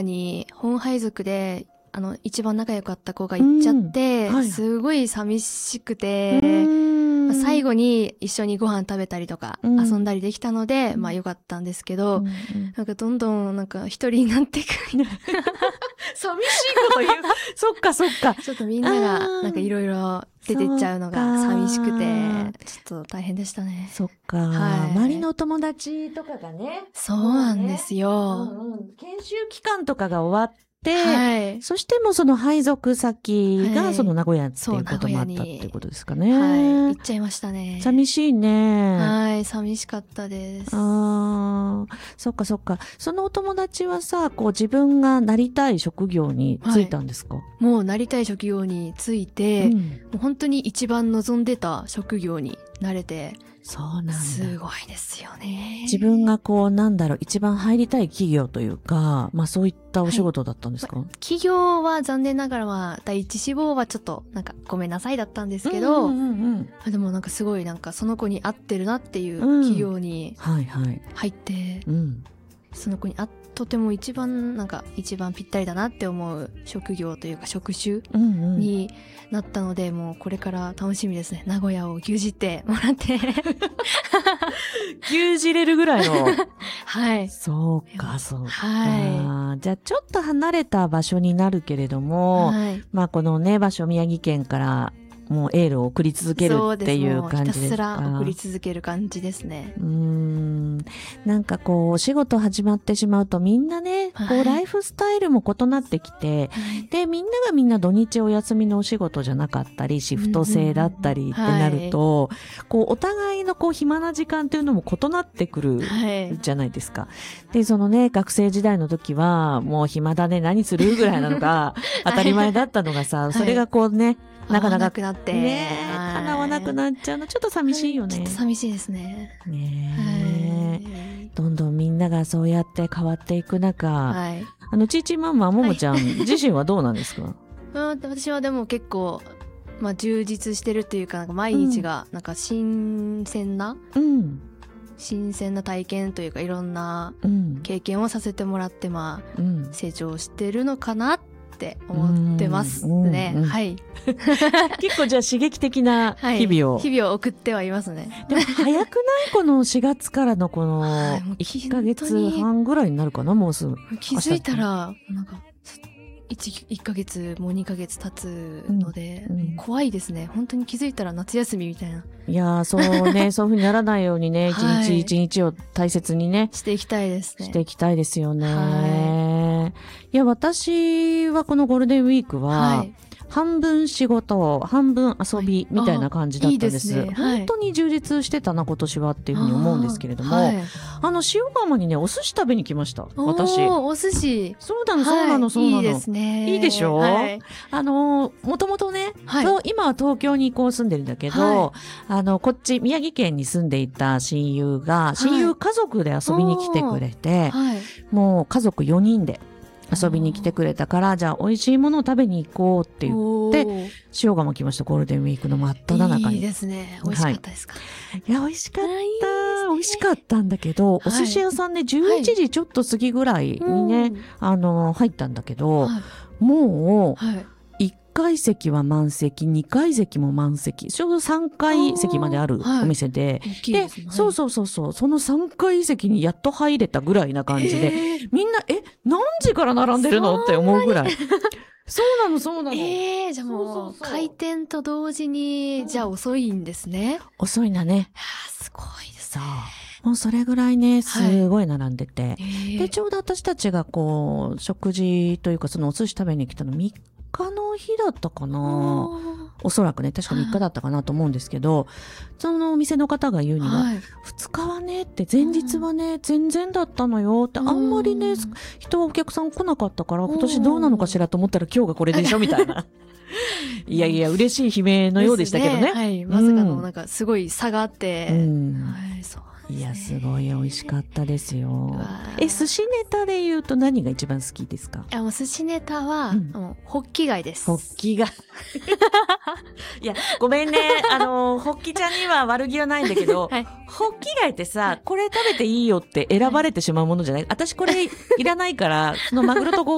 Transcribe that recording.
に本配属で一番仲良かった子が行っちゃって、 はい、 すごい寂しくて、最後に一緒にご飯食べたりとか遊んだりできたので、まあ良かったんですけど、なんかどんどんなんか一人になっていく寂しいこと言うそっかそっか、 ちょっとみんながなんかいろいろ出てっちゃうのが寂しくてちょっと大変でしたね。 そっか、はい、周りのお友達とかがね、 そうなんですよ、 研修期間とかが終わって、 はい、 そしてもうその配属先がその名古屋っていうこともあったっていうことですかね。 はい、行っちゃいましたね。 寂しいね。 はい、寂しかったです。 ああ、そっかそっか。そのお友達はさ、こう自分がなりたい職業に就いたんですか？ はい、もうなりたい職業に就いて、もう本当に一番望んでた職業になれて、 そうなんだ。 すごいですよね。 自分がこうなんだろう、一番入りたい企業というか、まあそういったお仕事だったんですか？ 企業は残念ながら第一志望はちょっとなんかごめんなさいだったんですけど、でもなんかすごいなんかその子に合ってるなっていう企業に入って、その子にとても一番ぴったりだなって思う職業というか職種になったので、もうこれから楽しみですね。名古屋を牛耳ってもらって牛耳れるぐらいのはい、 そうかそうか、 はい、 じゃあちょっと離れた場所になるけれども、はい、まあこのね場所宮城県からもうエールを送り続けるっていう感じですか？ ひたすら送り続ける感じですね。 なんかこうお仕事始まってしまうとみんなね、はい、こうライフスタイルも異なってきて、はい、でみんながみんな土日お休みのお仕事じゃなかったりシフト制だったりってなると、はい、こうお互いのこう暇な時間っていうのも異なってくるじゃないですか。はい、でそのね学生時代の時はもう暇だね何するぐらいなのが当たり前だったのがさ、はい、それがこうねなかなかなってね叶わなくなっちゃうのちょっと寂しいよね。 ちょっと寂しいですね。 どんどんみんながそうやって変わっていく中、はい、ちいちママももちゃん、はい、自身はどうなんですか？ 私はでも結構、まあ、充実してるっていうか、毎日がなんか新鮮な体験というかいろんな経験をさせてもらって、まあ成長してるのかなって思ってますね。はい。 結構じゃあ刺激的な日々を、 はい、日々を送ってはいますね。 でも早くないこの4月からのこの1ヶ月半ぐらいになるかな、もうすぐ。 気づいたらなんか1ヶ月もう2ヶ月経つので、怖いですね。本当に気づいたら夏休みみたいな。 いやそうねそういうふうにならないようにね、一日一日を大切にねしていきたいですね。 していきたいですよね。いや私はこのゴールデンウィークは、半分仕事半分遊びみたいな感じだったんです。本当に充実してたな今年はっていうふうに思うんですけれども、塩釜にねお寿司食べに来今私。 お寿司。 そうなのそうなのそうなの。 いいですね。 いいでしょ。もともとね、今は東京にこう住んでるんだけど、こっち宮城県に住んでいた親友家族で遊びに来てくれて、もう家族4人で遊びに来てくれたから、じゃあ美味しいものを食べに行こうって言って塩釜来ました。ゴールデンウィークの真っ只中に。 いいですね。美味しかったですか？ いや美味しかった、美味しかったんだけど、お寿司屋さんね11時ちょっと過ぎぐらいにね、入ったんだけど、もう1階席は満席、2階席も満席、ちょうど3階席まであるお店で、で、その3階席にやっと入れたぐらいな感じで、みんな何時から並んでるのって思うぐらい。そうなの。 じゃあもう開店と同時にじゃあ遅いんですね。 遅いんだね。 すごいですね。 もうそれぐらいねすごい並んでて、でちょうど私たちがこう食事というかそのお寿司食べに来たの3日の日だったかな、おそらくね確か3日だったかなと思うんですけど、そのお店の方が言うには、2日はねって前日はね全然だったのよって、あんまりねお客さん来なかったから今年どうなのかしらと思ったら今日がこれでしょみたいな。いやいや嬉しい悲鳴のようでしたけどね。 まさかのなんかすごい差があって、 いやすごい美味しかったですよ。寿司ネタで言うと何が一番好きですか？ もう寿司ネタは、ホッキ貝です。 ホッキ貝。いやごめんねホッキちゃんには悪気はないんだけど、ホッキ貝ってさこれ食べていいよって選ばれてしまうものじゃない？私これいらないからそのマグロと